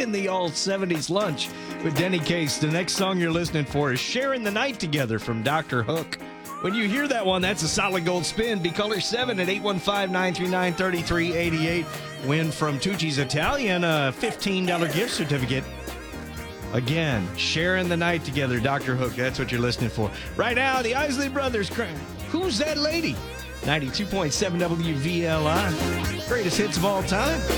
rocking the all 70s lunch with Denny Case. The next song you're listening for is Sharing the Night Together from Dr. Hook. When you hear that one, that's a solid gold spin. Be caller 7 at 815-939-3388. Win from Tucci's Italian, a $15 gift certificate. Again, Sharing the Night Together, Dr. Hook. That's what you're listening for. Right now, the Isley Brothers crying. Who's that lady? 92.7 WVLI. Greatest hits of all time.